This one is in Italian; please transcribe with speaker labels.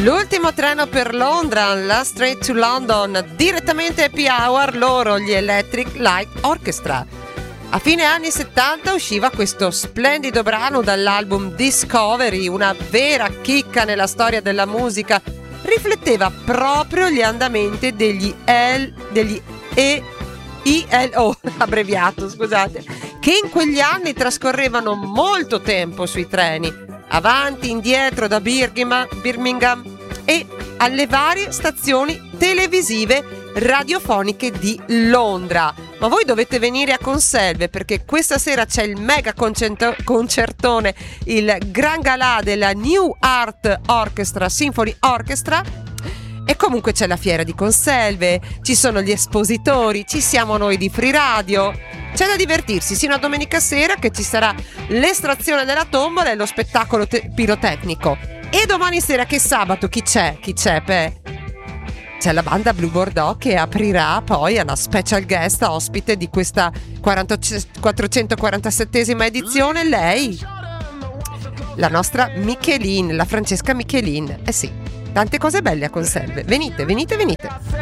Speaker 1: L'ultimo treno per Londra, la Straight to London, direttamente Happy Hour, loro gli Electric Light Orchestra. A fine anni 70 usciva questo splendido brano dall'album Discovery, una vera chicca nella storia della musica. Rifletteva proprio gli andamenti degli ELO, abbreviato, scusate, che in quegli anni trascorrevano molto tempo sui treni, avanti, indietro da Birmingham e alle varie stazioni televisive radiofoniche di Londra. Ma voi dovete venire a Conselve, perché questa sera c'è il mega concertone, il Gran Galà della New Art Orchestra Symphony Orchestra. E comunque c'è la fiera di Conselve, ci sono gli espositori, ci siamo noi di Free Radio. C'è da divertirsi sino a domenica sera, che ci sarà l'estrazione della tombola e lo spettacolo pirotecnico. E domani sera, che sabato, chi c'è? C'è la banda Blue Bordeaux che aprirà poi alla special guest ospite di questa 447esima edizione, lei, la nostra Michelin, la Francesca Michelin. Eh sì, tante cose belle a Conselve. Venite.